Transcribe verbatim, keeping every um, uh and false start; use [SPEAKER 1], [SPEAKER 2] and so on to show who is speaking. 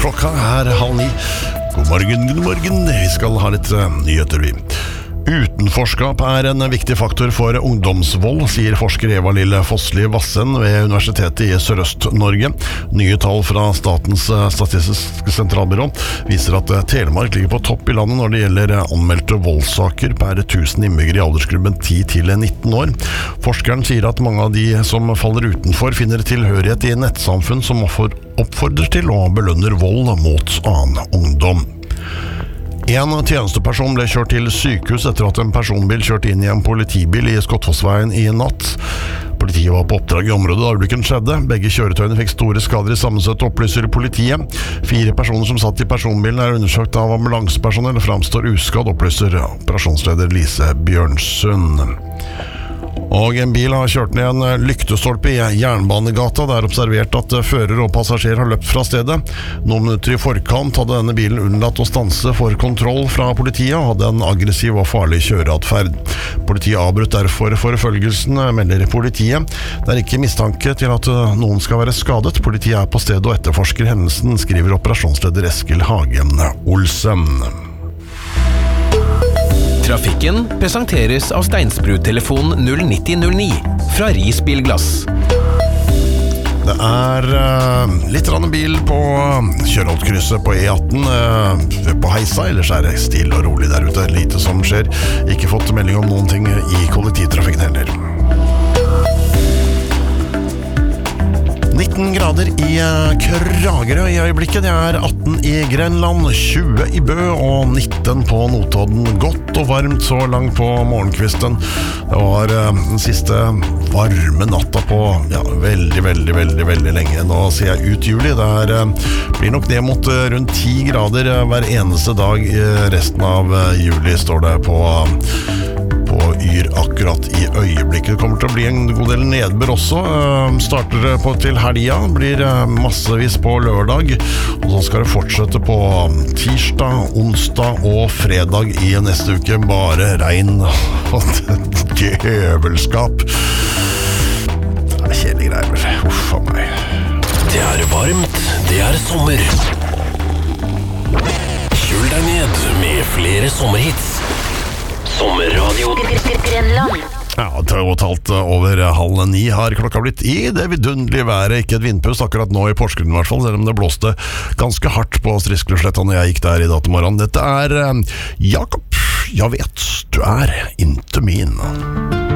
[SPEAKER 1] Klokka er halv ni. God morgen, god morgen. Vi skal ha litt uh, nyheter, vi. Utenforskap er en viktig faktor for ungdomsvold, sier forsker Eva Lille Fossli Vassen ved Universitetet i Sørøst-Norge. Nye tall fra Statens Statistisk Sentralbyrå viser at Telemark ligger på topp i landet når det gjelder anmeldte voldssaker per tusen innbyggere i aldersgruppen ti til nitten år. Forskeren sier at mange av de som faller utenfor finner tilhørighet i nettsamfunn som oppfordrer til og belønner vold mot annen ungdom. En tjenesteperson ble kjørt til sykehus etter at en personbil kjørte inn i en politibil i Skottfossveien i natt. Politiet var på oppdrag i området da ulykken skjedde. Begge kjøretøyene fikk store skader i sammenstøt, opplyser politiet. Fire personer som satt i personbilen er undersøkt av ambulansepersonell og framstår uskadd, opplyser operasjonsleder Lise Bjørnsund. Og en bil har kjørt ned en lyktestolpe i Jernbanegata. Det er observert at fører og passasjer har løpt fra stedet. Noen minutter i forkant hadde denne bilen unnlatt å stanse for kontroll fra politiet og hadde en aggressiv og farlig kjøreatferd. Politiet avbrøt derfor forfølgelsen, melder politiet. Det er ikke mistanke til at noen skal være skadet. Politiet er på stedet og etterforsker hendelsen, skriver operasjonsleder Eskil Hagen Olsen.
[SPEAKER 2] Trafikken presenteres av Steinsbrud-telefon null ni null null ni fra Ris Bilglass.
[SPEAKER 1] Det er uh, litt rann bil på Kjørholtkrysset på E atten uh, på Heisa, ellers er det stille og rolig der ute, lite som skjer. Ikke fått melding om noen ting i kollektivtrafikken heller. nitten grader i Kragerø i øyeblikket, det er atten i Grenland, tjue i Bø og nitten på Notodden. Godt og varmt så langt på morgenkvisten. Det var den siste varme natta på ja, veldig, veldig, veldig, veldig lenge. Nå ser jeg ut juli, det blir nok ned mot rundt ti grader hver eneste dag resten av juli, står det på på Yr akkurat i øyeblikket. Det kommer til å bli en god del nedbør også. Starter på til helga, blir massevis på lørdag, og så skal det fortsette på tirsdag, onsdag og fredag i neste uke. Bare regn og djevelskap. Det er kjedelige greier, vel. Uff av meg.
[SPEAKER 3] Det er varmt, det er sommer. Kjøl deg ned med flere sommerhits. Sommerradio
[SPEAKER 4] Grenland.
[SPEAKER 1] Ja, totalt over halv ni har klokka blitt i det vidunderlige været. Ikke et vindpust akkurat nå i Porsgrunn i hvert fall, selv om det blåste ganske hardt på Striskelsletta når jeg gikk der i datamorgen. Dette er Jakob, jeg vet du er inte min.